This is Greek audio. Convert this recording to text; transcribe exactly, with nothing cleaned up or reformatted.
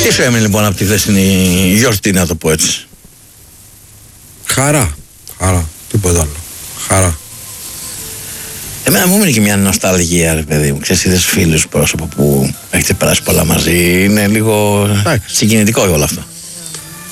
Τι σου έμεινε λοιπόν από τη χθεσινή γιορτή, να το πω έτσι? Χαρά. Χαρά. Τίποτα άλλο. Χαρά. Εμένα μου έμεινε και μια νοσταλγία, ρε παιδί μου. Ξέρεις, είδες φίλους πρόσωπο που έχετε περάσει πολλά μαζί. Είναι λίγο συγκινητικό όλο αυτό.